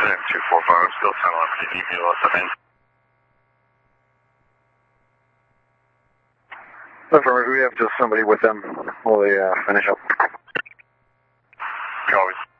245, still 1011. Can you give me a list of names? Affirmative, we have just somebody with them while they finish up. We always